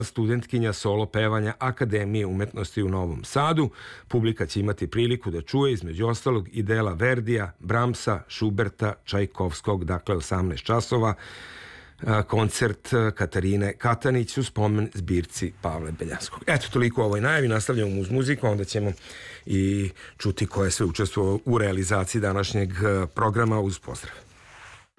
studentkinja solo pevanja Akademije umetnosti u Novom Sadu. Publika će imati priliku da čuje između ostalog i dela Verdija, Bramsa, Šuberta, Čajkovskog, dakle 18 časova. Koncert Katarine Katanić u spomen zbirci Pavle Beljanskog. Eto, toliko o ovoj najavi. Nastavljamo uz muziku, onda ćemo i čuti ko je sve učestvovao u realizaciji današnjeg programa. Uz pozdrav.